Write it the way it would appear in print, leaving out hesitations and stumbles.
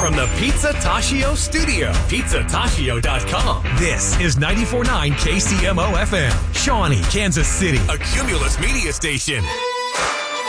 from the Pizza Tashio studio. PizzaTashio.com. This is 94.9 KCMO FM. Shawnee, Kansas City. A Cumulus media station.